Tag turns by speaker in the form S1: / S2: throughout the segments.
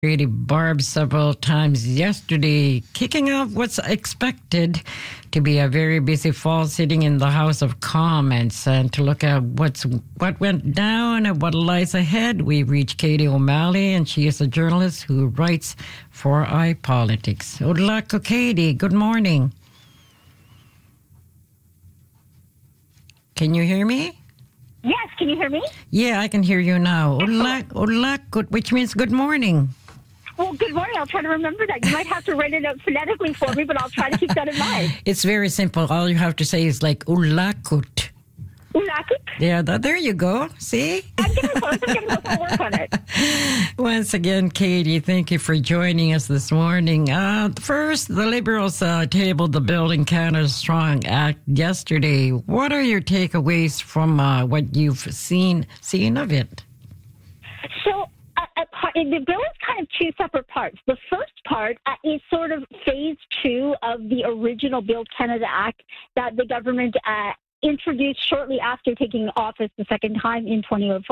S1: Really Barb several times yesterday, kicking off what's expected to be a very busy fall sitting in the House of Commons. And to look at what went down and what lies ahead, we reached Katie O'Malley, and she is a journalist who writes for iPolitics. Odlako Katie, good morning. Can you hear me?
S2: Yes, can you hear me?
S1: Yeah, I can hear you now. Odlako, which means good morning.
S2: Well, good morning. I'll try to remember that. You might have to write it out phonetically for me, but I'll try to keep that in mind.
S1: It's very simple. All you have to say is like ulakut.
S2: Ulakut?
S1: Yeah, there you go. See?
S2: I'm getting to work on it.
S1: Once again, Katie, thank you for joining us this morning. First, the Liberals tabled the Building Canada Strong Act yesterday. What are your takeaways from what you've seen of it?
S2: So, the bill is kind of two separate parts. The first part is sort of phase two of the original Build Canada Act that the government introduced shortly after taking office the second time in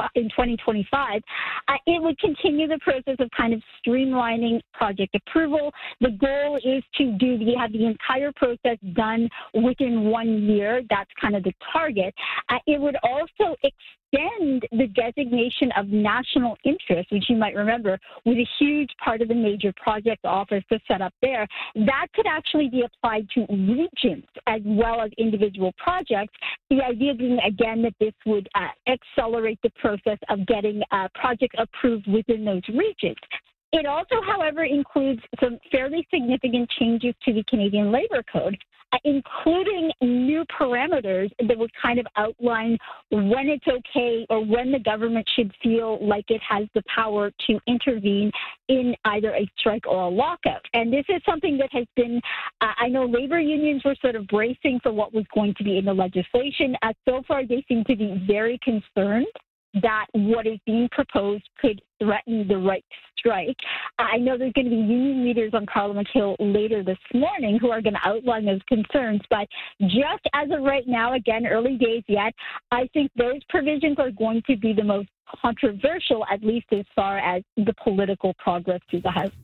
S2: 2025. It would continue the process of kind of streamlining project approval. The goal is to have the entire process done within 1 year. That's kind of the target. It would also extend the designation of national interest, which you might remember was a huge part of the major project office to set up there. That could actually be applied to regions as well as individual projects. The idea being, again, that this would accelerate the process of getting projects approved within those regions. It also, however, includes some fairly significant changes to the Canadian Labour Code, including new parameters that would kind of outline when it's okay or when the government should feel like it has the power to intervene in either a strike or a lockout. And this is something that has been, I know labor unions were sort of bracing for what was going to be in the legislation. So far, they seem to be very concerned that what is being proposed could threaten the right to strike. I know there's going to be union leaders on Parliament Hill later this morning who are going to outline those concerns, but just as of right now, again, early days yet, I think those provisions are going to be the most controversial, at least as far as the political progress through the House.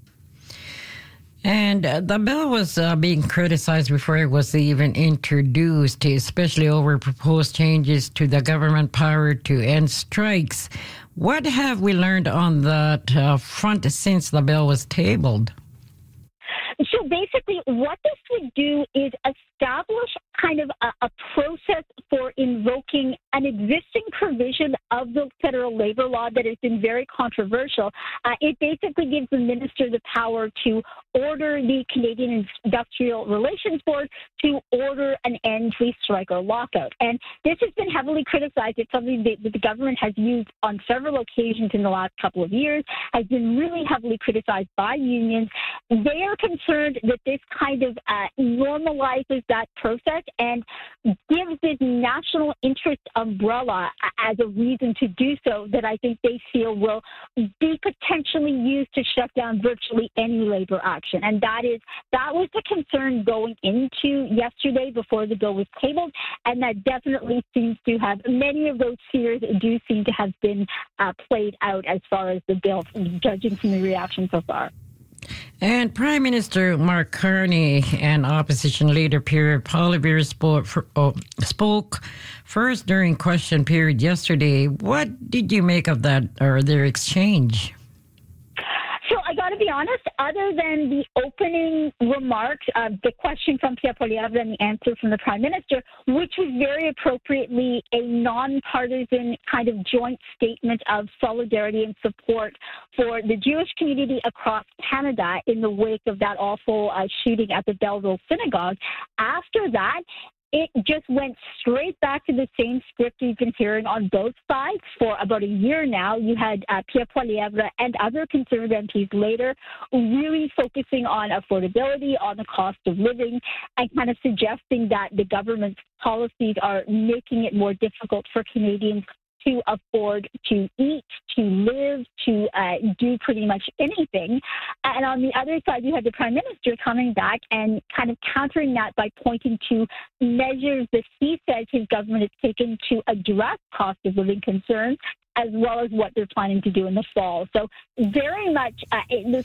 S1: And the bill was being criticized before it was even introduced, especially over proposed changes to the government power to end strikes. What have we learned on that front since the bill was tabled?
S2: So basically, what this would do is establish kind of a process for invoking an existing provision of the federal labor law that has been very controversial. It basically gives the minister the power to order the Canadian Industrial Relations Board to order an end to a strike or lockout. And this has been heavily criticized. It's something that the government has used on several occasions in the last couple of years, has been really heavily criticized by unions. They are concerned that this kind of normalizes that process and gives this national interest umbrella as a reason to do so that I think they feel will be potentially used to shut down virtually any labor action. And that was the concern going into yesterday before the bill was tabled, and that definitely seems to have, many of those fears do seem to have been played out as far as the bill, judging from the reaction so far.
S1: And Prime Minister Mark Carney and opposition leader Pierre Poilievre spoke first during question period yesterday. What did you make of that or their exchange?
S2: So I got to be honest, other than the opening remarks, the question from Pierre Poilievre and the answer from the Prime Minister, which was very appropriately a nonpartisan kind of joint statement of solidarity and support for the Jewish community across Canada in the wake of that awful shooting at the Belleville Synagogue. After that, it just went straight back to the same script we've been hearing on both sides for about a year now. You had Pierre Poilievre and other Conservative MPs later really focusing on affordability, on the cost of living, and kind of suggesting that the government's policies are making it more difficult for Canadians to afford to eat, to live, to do pretty much anything. And on the other side, you had the Prime Minister coming back and kind of countering that by pointing to measures that he says his government has taken to address cost of living concerns, as well as what they're planning to do in the fall. So very much, the